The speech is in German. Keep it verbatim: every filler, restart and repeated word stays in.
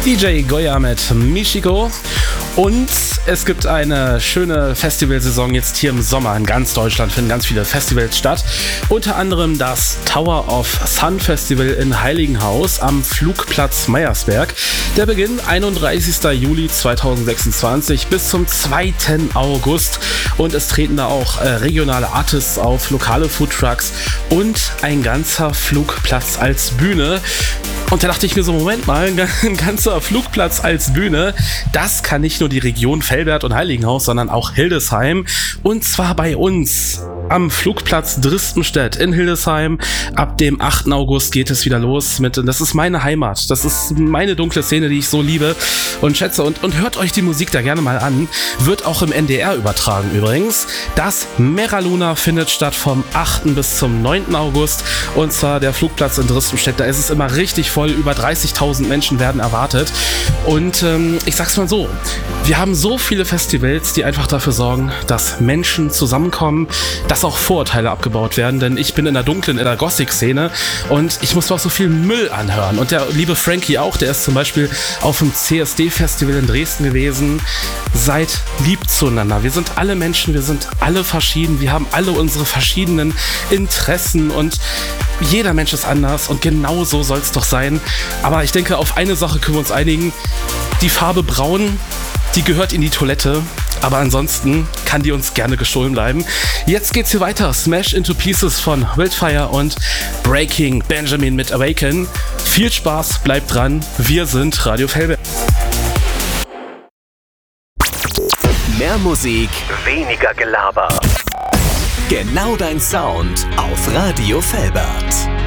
D J Goya mit Michiko. Und es gibt eine schöne Festivalsaison jetzt hier im Sommer. In ganz Deutschland finden ganz viele Festivals statt. Unter anderem das Tower of Sun Festival in Heiligenhaus am Flugplatz Meyersberg. Der Beginn einunddreißigster Juli zweitausendsechsundzwanzig bis zum zweiten August. Und es treten da auch äh, regionale Artists auf, lokale Foodtrucks und ein ganzer Flugplatz als Bühne. Und da dachte ich mir so, Moment mal, ein ganzer Flugplatz als Bühne, das kann nicht nur die Region Velbert und Heiligenhaus, sondern auch Hildesheim. Und zwar bei uns am Flugplatz Dristenstedt in Hildesheim. Ab dem achten August geht es wieder los mit, das ist meine Heimat, das ist meine dunkle Szene, die ich so liebe und schätze. Und, und hört euch die Musik da gerne mal an. Wird auch im N D R übertragen übrigens. Das Meraluna findet statt vom achten bis zum neunten August. Und zwar der Flugplatz in Dristenstedt, da ist es immer richtig voll. Über dreißigtausend Menschen werden erwartet. Und ähm, ich sag's mal so, wir haben so viele Festivals, die einfach dafür sorgen, dass Menschen zusammenkommen, dass auch Vorurteile abgebaut werden, denn ich bin in der dunklen, in der Gothic-Szene und ich muss mir auch so viel Müll anhören. Und der liebe Frankie auch, der ist zum Beispiel auf dem C S D-Festival in Dresden gewesen. Seid lieb zueinander. Wir sind alle Menschen, wir sind alle verschieden, wir haben alle unsere verschiedenen Interessen und jeder Mensch ist anders und genau so soll es doch sein. Aber ich denke, auf eine Sache können wir uns einigen. Die Farbe braun, die gehört in die Toilette. Aber ansonsten kann die uns gerne gestohlen bleiben. Jetzt geht's hier weiter. Smash Into Pieces von Wildfire und Breaking Benjamin mit Awaken. Viel Spaß, bleibt dran. Wir sind Radio Velbert. Mehr Musik, weniger Gelaber. Genau dein Sound auf Radio Velbert.